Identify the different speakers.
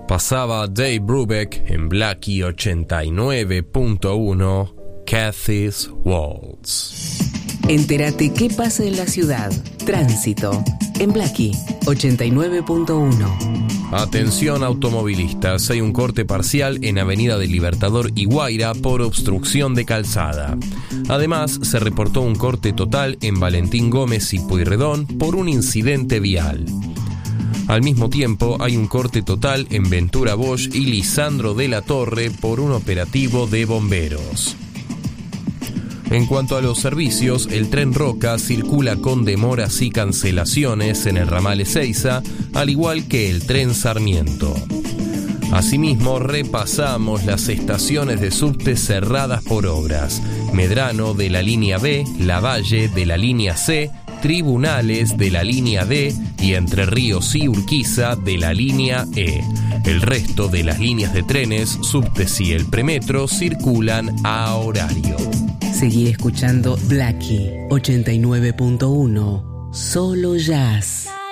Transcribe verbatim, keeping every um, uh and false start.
Speaker 1: Pasaba Dave Brubeck en Blackie ochenta y nueve punto uno, Kathy's Waltz.
Speaker 2: Entérate qué pasa en la ciudad. Tránsito en Blackie ochenta y nueve punto uno.
Speaker 1: Atención automovilistas, hay un corte parcial en Avenida del Libertador y Guaira por obstrucción de calzada. Además, se reportó un corte total en Valentín Gómez y Pueyrredón por un incidente vial. Al mismo tiempo, hay un corte total en Ventura Bosch y Lisandro de la Torre por un operativo de bomberos. En cuanto a los servicios, el tren Roca circula con demoras y cancelaciones en el ramal Ezeiza, al igual que el tren Sarmiento. Asimismo, repasamos las estaciones de subte cerradas por obras: Medrano de la línea B, Lavalle de la línea C, Tribunales de la línea D y Entre Ríos y Urquiza de la línea E. El resto de las líneas de trenes, subtes y el premetro circulan a horario.
Speaker 2: Seguí escuchando Blackie ochenta y nueve punto uno, solo jazz.